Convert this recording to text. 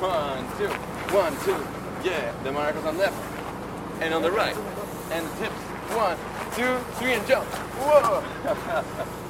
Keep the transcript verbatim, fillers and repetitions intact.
One, two, one, two. Yeah, the maracas on left and on the right. And the tips. One, two, three, and jump. Whoa!